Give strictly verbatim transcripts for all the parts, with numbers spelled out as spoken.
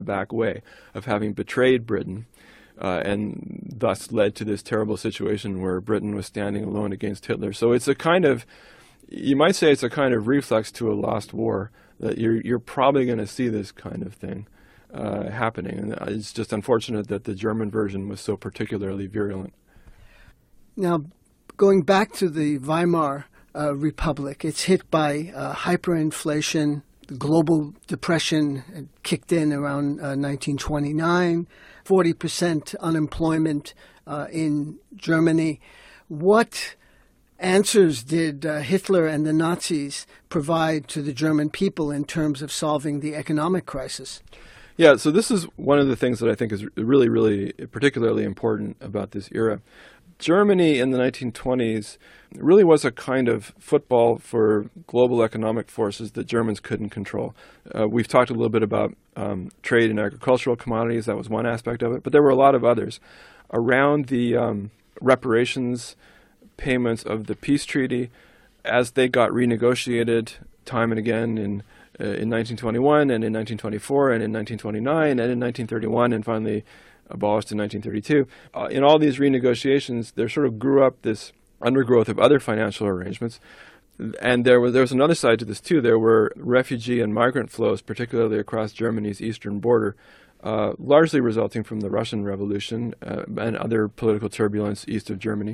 back way of having betrayed Britain, uh, and thus led to this terrible situation where Britain was standing alone against Hitler. So it's a kind of, you might say it's a kind of reflex to a lost war, that you're, you're probably going to see this kind of thing uh, happening. And it's just unfortunate that the German version was so particularly virulent. Now, going back to the Weimar uh, Republic, it's hit by uh, hyperinflation. The global depression kicked in around uh, nineteen twenty-nine, forty percent unemployment uh, in Germany. What answers did uh, Hitler and the Nazis provide to the German people in terms of solving the economic crisis? Yeah, so this is one of the things that I think is really, really particularly important about this era. Germany in the nineteen twenties really was a kind of football for global economic forces that Germans couldn't control. Uh, we've talked a little bit about um, trade in agricultural commodities. That was one aspect of it. But there were a lot of others. Around the um, reparations payments of the peace treaty, as they got renegotiated time and again in uh, in nineteen twenty-one and in nineteen twenty-four and in nineteen twenty-nine and in nineteen thirty-one and finally abolished in nineteen thirty-two. Uh, in all these renegotiations, there sort of grew up this undergrowth of other financial arrangements. And there was, there was another side to this, too. There were refugee and migrant flows, particularly across Germany's eastern border, uh, largely resulting from the Russian Revolution uh, and other political turbulence east of Germany.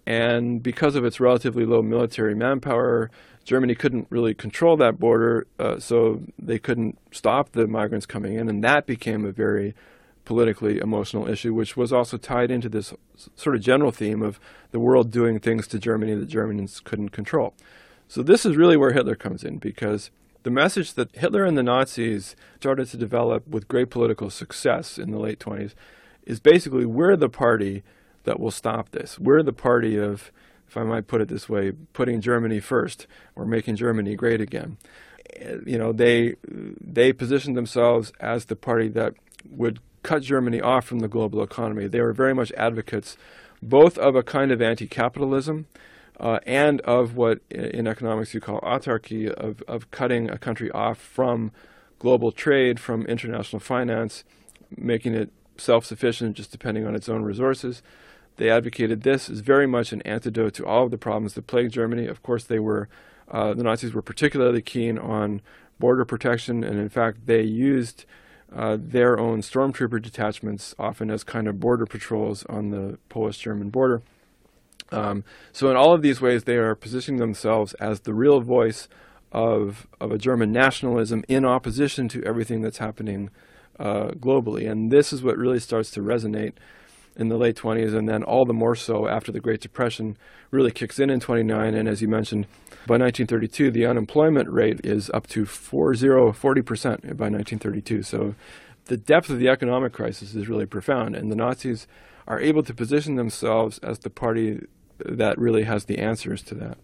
And because of its relatively low military manpower, Germany couldn't really control that border, uh, so they couldn't stop the migrants coming in. And that became a very politically emotional issue, which was also tied into this sort of general theme of the world doing things to Germany that Germans couldn't control. So this is really where Hitler comes in, because the message that Hitler and the Nazis started to develop with great political success in the late twenties is basically, we're the party that will stop this. We're the party of, if I might put it this way, putting Germany first, or making Germany great again. You know, they they positioned themselves as the party that would cut Germany off from the global economy. They were very much advocates both of a kind of anti-capitalism uh, and of what in economics you call autarky, of, of cutting a country off from global trade, from international finance, making it self-sufficient just depending on its own resources. They advocated this as very much an antidote to all of the problems that plagued Germany. Of course, they were uh, the Nazis were particularly keen on border protection, and in fact, they used uh, their own stormtrooper detachments often as kind of border patrols on the Polish-German border. Um, so in all of these ways, they are positioning themselves as the real voice of, of a German nationalism in opposition to everything that's happening uh, globally. And this is what really starts to resonate in the late twenties, and then all the more so after the Great Depression really kicks in in twenty-nine. And as you mentioned, by nineteen thirty-two, the unemployment rate is up to forty percent by nineteen thirty-two. So the depth of the economic crisis is really profound, and the Nazis are able to position themselves as the party that really has the answers to that.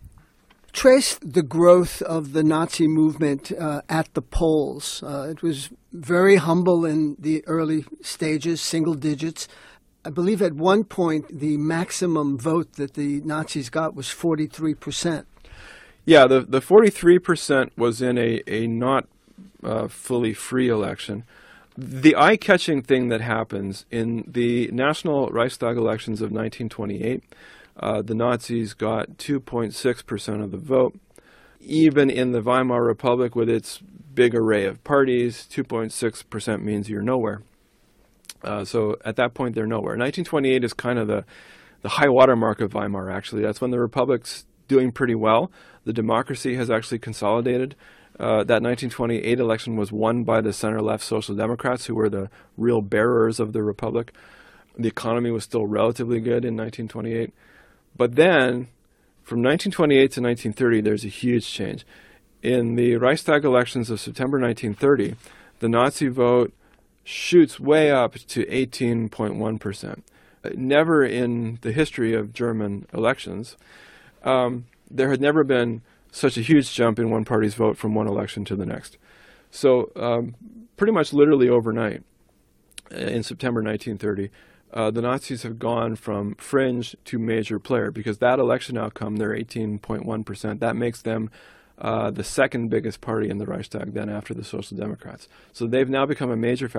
Trace the growth of the Nazi movement uh, at the polls. Uh, it was very humble in the early stages, single digits. I believe at one point the maximum vote that the Nazis got was forty-three percent. Yeah, the, the forty-three percent was in a, a not uh, fully free election. The eye-catching thing that happens in the National Reichstag elections of nineteen twenty-eight, uh, the Nazis got two point six percent of the vote. Even in the Weimar Republic, with its big array of parties, two point six percent means you're nowhere. Uh, so at that point, they're nowhere. nineteen twenty-eight is kind of the, the high watermark of Weimar, actually. That's when the Republic's doing pretty well. The democracy has actually consolidated. Uh, that nineteen twenty-eight election was won by the center-left Social Democrats, who were the real bearers of the Republic. The economy was still relatively good in nineteen twenty-eight. But then, from nineteen twenty-eight to nineteen thirty, there's a huge change. In the Reichstag elections of September nineteen thirty, the Nazi vote shoots way up to eighteen point one percent. Never in the history of German elections, um, there had never been such a huge jump in one party's vote from one election to the next. So um, pretty much literally overnight, in September nineteen thirty, uh, the Nazis have gone from fringe to major player, because that election outcome, they're eighteen point one percent. That makes them uh, the second biggest party in the Reichstag then after the Social Democrats. So they've now become a major